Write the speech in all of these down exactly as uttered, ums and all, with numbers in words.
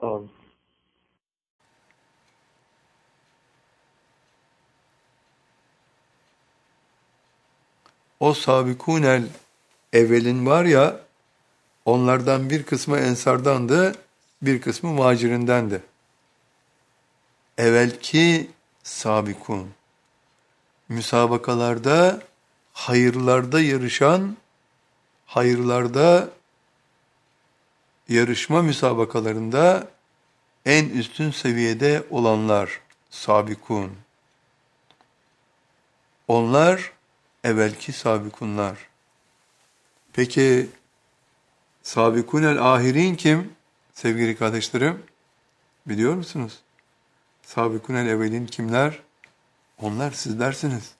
Amin. O sabikunel evvelin var ya, onlardan bir kısmı ensardandı, bir kısmı muhacirindendi. Evvelki sabikun, müsabakalarda, hayırlarda yarışan, hayırlarda yarışma müsabakalarında en üstün seviyede olanlar, sabikun. Onlar evvelki sabikunlar. Peki sabikunel ahirin kim? Sevgili kardeşlerim, biliyor musunuz? Sabikunel evvelin kimler? Onlar sizlersiniz.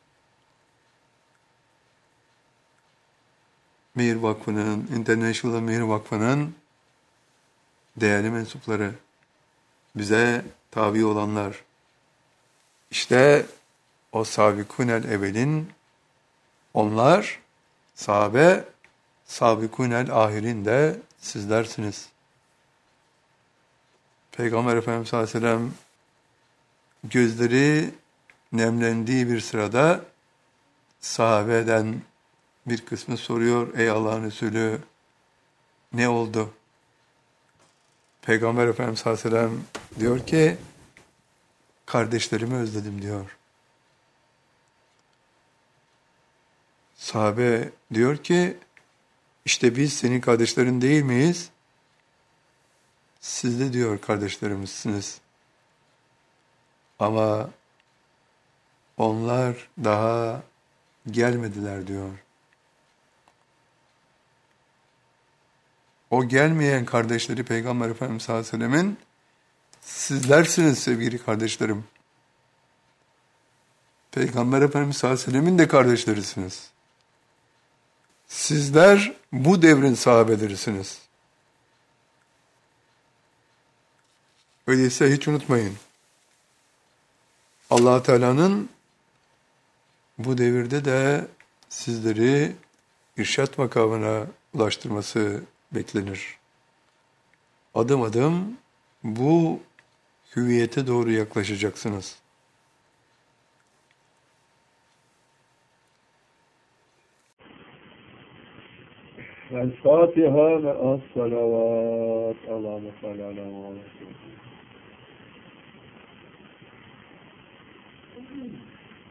Mehir Vakfı'nın, International Mehir Vakfı'nın değerli mensupları, bize tabi olanlar. İşte o sabikunel evvelin, onlar, sahabe, sabikunel ahirin de sizlersiniz. Peygamber Efendimiz sallallahu aleyhi ve sellem gözleri nemlendiği bir sırada sahabeden bir kısmı soruyor, ey Allah'ın Resulü ne oldu? Peygamber Efendimiz sallallahu aleyhi ve sellem diyor ki, kardeşlerimi özledim diyor. Sahabe diyor ki, işte biz senin kardeşlerin değil miyiz? Siz de diyor kardeşlerimizsiniz. Ama onlar daha gelmediler diyor. O gelmeyen kardeşleri Peygamber Efendimiz sallallahu aleyhi ve sellemin sizlersiniz sevgili kardeşlerim. Peygamber Efendimiz sallallahu aleyhi ve sellemin de kardeşlerisiniz. Sizler bu devrin sahabelerisiniz. Öyleyse hiç unutmayın. Allah Teala'nın bu devirde de sizleri irşat makamına ulaştırması beklenir. Adım adım bu hüviyete doğru yaklaşacaksınız. Vel Fatiha ve as-salavat. Allahümme salli ala Muhammed.